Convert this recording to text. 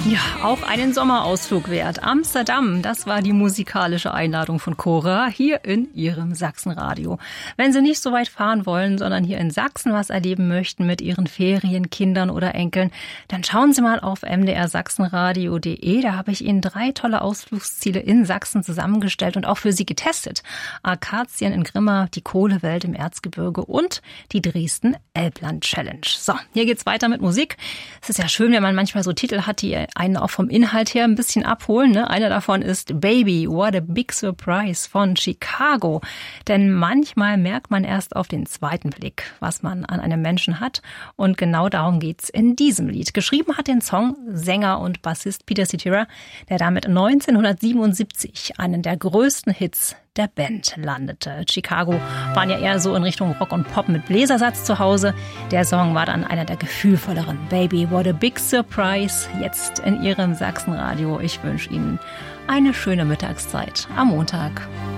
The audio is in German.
Ja, auch einen Sommerausflug wert. Amsterdam, das war die musikalische Einladung von Cora hier in ihrem Sachsenradio. Wenn Sie nicht so weit fahren wollen, sondern hier in Sachsen was erleben möchten mit Ihren Ferien, Kindern oder Enkeln, dann schauen Sie mal auf mdrsachsenradio.de. Da habe ich Ihnen 3 tolle Ausflugsziele in Sachsen zusammengestellt und auch für Sie getestet. Akazien in Grimma, die Kohlewelt im Erzgebirge und die Dresden-Elbland-Challenge. So, hier geht's weiter mit Musik. Es ist ja schön, wenn man manchmal so Titel hat, die einen auch vom Inhalt her ein bisschen abholen. Ne? Einer davon ist Baby, What a Big Surprise von Chicago. Denn manchmal merkt man erst auf den zweiten Blick, was man an einem Menschen hat. Und genau darum geht's in diesem Lied. Geschrieben hat den Song Sänger und Bassist Peter Cetera, der damit 1977 einen der größten Hits der Band landete. Chicago waren ja eher so in Richtung Rock und Pop mit Bläsersatz zu Hause. Der Song war dann einer der gefühlvolleren. Baby, What a Big Surprise. Jetzt in Ihrem Sachsenradio. Ich wünsche Ihnen eine schöne Mittagszeit am Montag.